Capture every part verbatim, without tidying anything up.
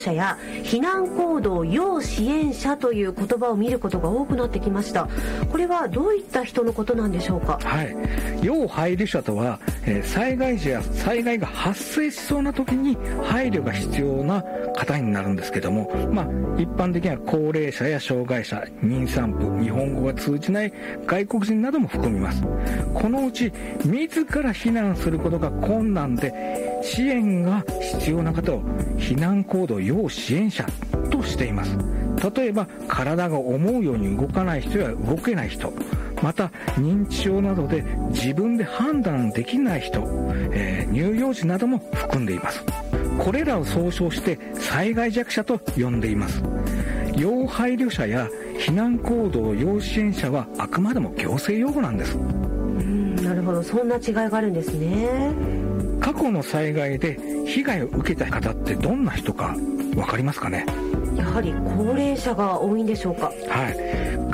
者や避難行動要支援者という言葉を見ることが多くなってきました。これはどういった人のことなんでしょうか？ はい、要配慮者とは、えー、災害時や災害が発生しそうな時に配慮が必要な方になるんですけども、まあ、一般的には高齢者や障害者、妊産婦、日本語が通じない外国人なども含みます。このうち自ら避難することが困難で支援が必要な方を避難行動要支援者としています。例えば体が思うように動かない人や動けない人、また認知症などで自分で判断できない人、えー、乳幼児なども含んでいます。これらを総称して災害弱者と呼んでいます。要配慮者や避難行動要支援者はあくまでも行政用語なんです。うーん、なるほど、そんな違いがあるんですね。 過去の災害で被害を受けた方ってどんな人か分かりますかね？ やはり高齢者が多いんでしょうか？ はい、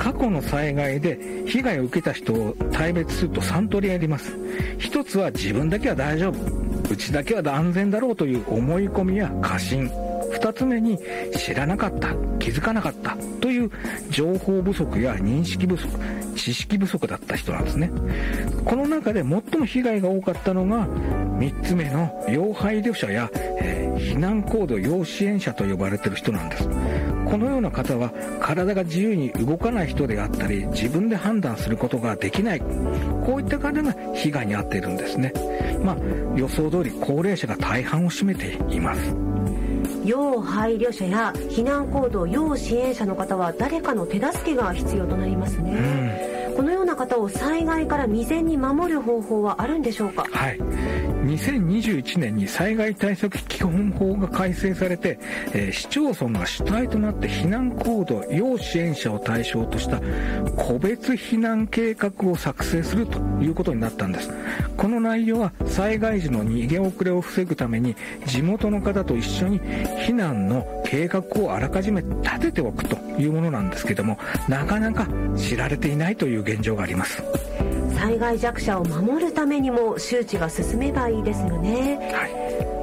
過去の災害で被害を受けた人を大別するとさん通りあります。一つは自分だけは大丈夫、うちだけは安全だろうという思い込みや過信。二つ目に知らなかった、気づかなかったという情報不足や認識不足、知識不足だった人なんですね。この中で最も被害が多かったのが三つ目の要配慮者や、えー、避難行動要支援者と呼ばれている人なんです。このような方は体が自由に動かない人であったり、自分で判断することができない、こういった方が被害に遭っているんですね。まあ、予想通り高齢者が大半を占めています。 要配慮者や避難行動要支援者の方は誰かの手助けが必要となりますね。うん、このような方を災害から未然に守る方法はあるんでしょうか？ はい、にせんにじゅういちねんに災害対策基本法が改正されて、えー、市町村が主体となって避難行動要支援者を対象とした個別避難計画を作成するということになったんです。この内容は災害時の逃げ遅れを防ぐために地元の方と一緒に避難の計画をあらかじめ立てておくというものなんですけども、なかなか知られていないという現状があります。 災害弱者を守るためにも周知が進めばいいですよね。はい、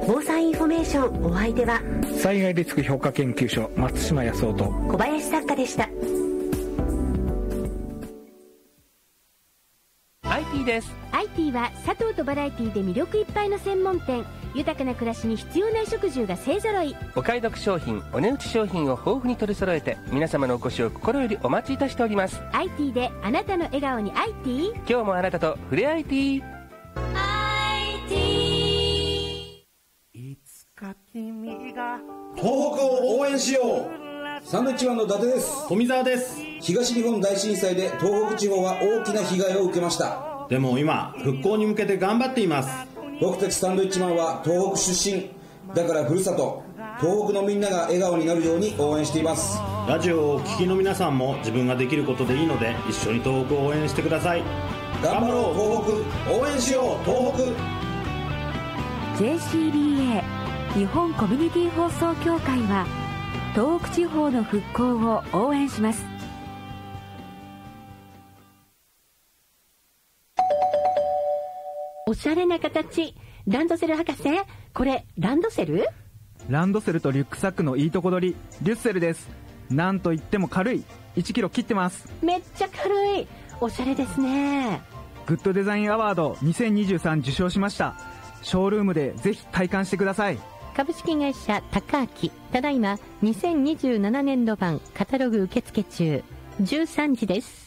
防災インフォメーション、お相手は災害リスク評価研究所松島康夫と小林作家でした。 アイティー です。 アイティー は佐藤とバラエティで魅力いっぱいの専門店。豊かな暮らしに必要な衣食住が勢ぞろい。 お買い得商品、お値打ち商品を豊富に取り揃えて皆様のお越しを心よりお待ちいたしております。 アイティー であなたの笑顔にアイティー。 今日もあなたと触れ合いティー。 アイティー。いつか君が東北を応援しよう。サンドウィッチマンの伊達です。 富澤です。 東日本大震災で東北地方は大きな被害を受けました。 でも今復興に向けて頑張っています。 僕たちサンドウィッチマンは東北出身だから、ふるさと東北のみんなが笑顔になるように応援しています。 ラジオをお聞きの皆さんも自分ができることでいいので一緒に東北を応援してください。 頑張ろう東北、応援しよう東北。 ジェーシービーエー 日本コミュニティ放送協会は東北地方の復興を応援します。おしゃれな形、ランドセル博士、これランドセル？ ランドセルとリュックサックのいいとこ取り、リュッセルです。なんといっても軽い、いちキロ切ってます。 めっちゃ軽い、おしゃれですね。 グッドデザインアワードにせんにじゅうさん受賞しました。ショールームでぜひ体感してください。 株式会社高明、ただいまにせんにじゅうななねんど版カタログ受付中。じゅうさんじです。